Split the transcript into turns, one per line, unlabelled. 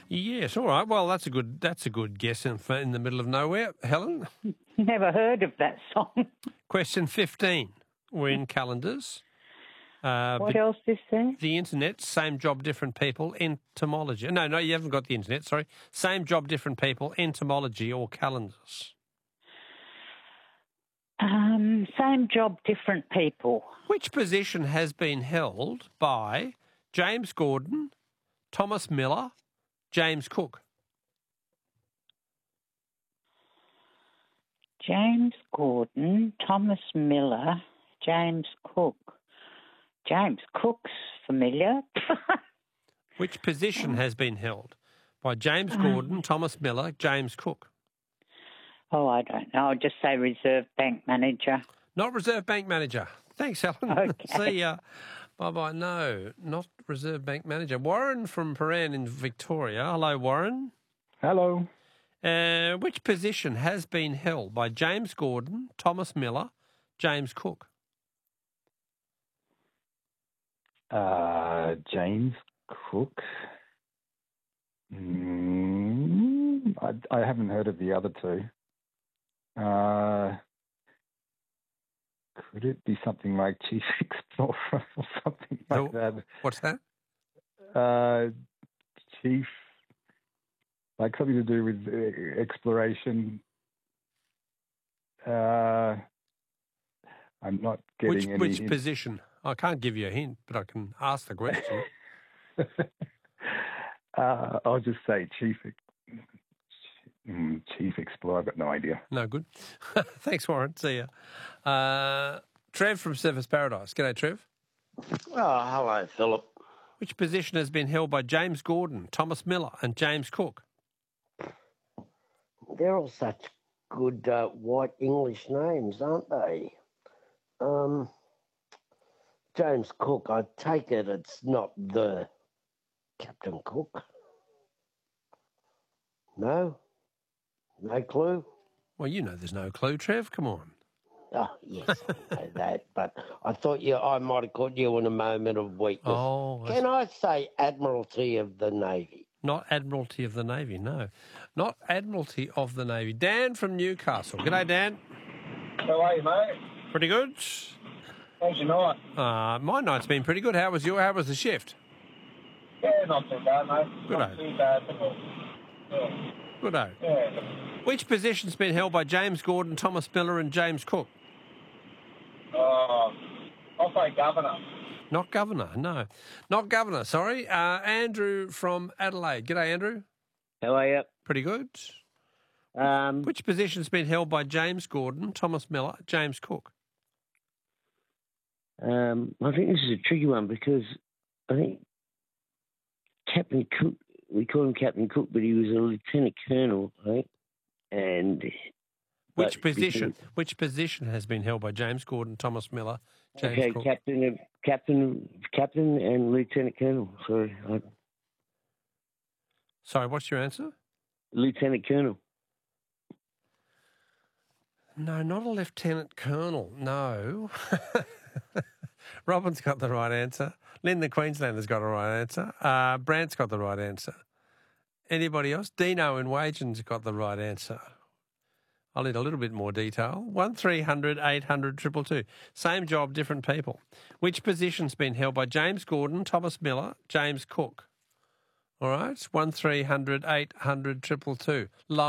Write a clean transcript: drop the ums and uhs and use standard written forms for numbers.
Yes, all right. Well, that's a good guess in the middle of nowhere. Helen?
Never heard of that song.
Question 15. We're in calendars.
What else is there?
The internet, same job, different people, entomology. No, you haven't got the internet, sorry. Same job, different people, entomology or calendars.
Same job, different people.
Which position has been held by James Gordon, Thomas Miller, James Cook?
James Gordon, Thomas Miller, James Cook. James Cook's familiar.
Which position has been held by James Gordon, Thomas Miller, James Cook?
Oh, I don't know. I'll just say Reserve Bank Manager.
Not Reserve Bank Manager. Thanks, Helen.
Okay.
See ya. Bye-bye. No, not Reserve Bank Manager. Warren from Paran in Victoria. Hello, Warren.
Hello.
Which position has been held by James Gordon, Thomas Miller, James Cook?
James Cook. I haven't heard of the other two. Could it be something like Chief Explorer or something like that?
What's that?
Chief, like something to do with exploration. I'm not getting
Which
hint.
position? I can't give you a hint, but I can ask the question.
I'll just say Chief Explorer. I've got no idea.
No good. Thanks, Warren. See ya. Trev from Surfers Paradise. G'day, Trev.
Oh, hello, Philip.
Which position has been held by James Gordon, Thomas Miller and James Cook?
They're all such good white English names, aren't they? James Cook, I take it's not the Captain Cook. No? No clue?
Well, you know there's no clue, Trev. Come on.
Oh, yes, I know that, but I thought I might have caught you in a moment of weakness.
Oh,
Can I say Admiralty of the Navy?
Not Admiralty of the Navy, no. Not Admiralty of the Navy. Dan from Newcastle. G'day, Dan.
How are you, mate?
Pretty good.
How's your night?
My night's been pretty good. How was the shift?
Yeah, not too bad, mate.
Good
Not too bad at all. Yeah.
Good-o.
Yeah.
Which position's been held by James Gordon, Thomas Miller and James Cook?
I'll say governor.
Not governor, no. Not governor, sorry. Andrew from Adelaide. G'day, Andrew.
How are you?
Pretty good. Which position's been held by James Gordon, Thomas Miller, James Cook?
I think this is a tricky one because I think Captain Cook, we call him Captain Cook, but he was a lieutenant colonel, right? And
which position has been held by James Gordon, Thomas Miller, James Cook?
Captain and lieutenant colonel.
Sorry, what's your answer?
Lieutenant colonel.
No, not a lieutenant colonel. No. Robin's got the right answer. Lynn the Queenslander's got the right answer. Brant's got the right answer. Anybody else? Dino in Wagen's got the right answer. I'll need a little bit more detail. 1300 800 222. Same job, different people. Which position's been held by James Gordon, Thomas Miller, James Cook? All right, 1300 800 222.